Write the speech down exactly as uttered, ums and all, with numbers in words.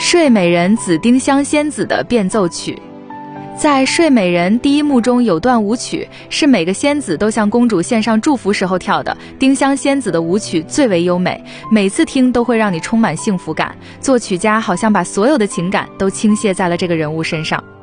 睡美人紫丁香仙子的变奏曲。在《睡美人》第一幕中有段舞曲，是每个仙子都向公主献上祝福时候跳的。丁香仙子的舞曲最为优美，每次听都会让你充满幸福感。作曲家好像把所有的情感都倾泻在了这个人物身上。